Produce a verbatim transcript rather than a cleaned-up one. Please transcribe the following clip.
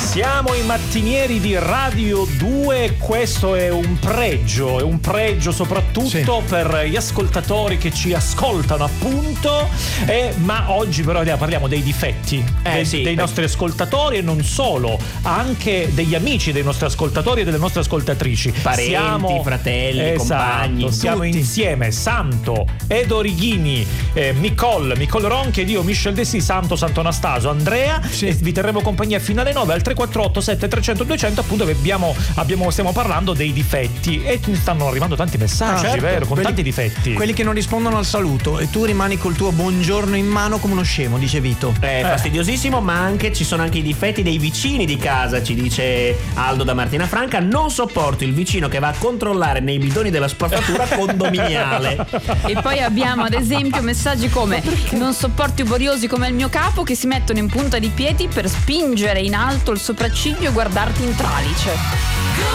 Siamo i mattinieri di Radio due, questo è un pregio, è un pregio soprattutto sì. per gli ascoltatori che ci ascoltano appunto, eh, ma oggi però parliamo dei difetti eh, dei, sì, dei per... nostri ascoltatori e non solo, anche degli amici dei nostri ascoltatori e delle nostre ascoltatrici. Parenti, siamo, fratelli, esatto, compagni. Siamo tutti insieme, Santo, Edo Righini, eh, Nicole, Nicole Ronchi ed io, Michel Dessì, Santo, Santo Anastaso, Andrea sì. e vi terremo compagnia fino alle nove al tre quattro otto sette trecento duecento, appunto, che abbiamo, abbiamo stiamo parlando dei difetti e stanno arrivando tanti messaggi, ah, certo. vero? Con quelli, tanti difetti. Quelli che non rispondono al saluto e tu rimani col tuo buongiorno in mano come uno scemo, dice Vito. È eh. fastidiosissimo, ma anche ci sono anche i difetti dei vicini di casa, ci dice Aldo da Martina Franca. Non sopporto il vicino che va a controllare nei bidoni della spazzatura condominiale. E poi abbiamo ad esempio messaggi come: non sopporto i boriosi come il mio capo che si mettono in punta di piedi per spingere in alto il sopracciglio e guardarti in tralice.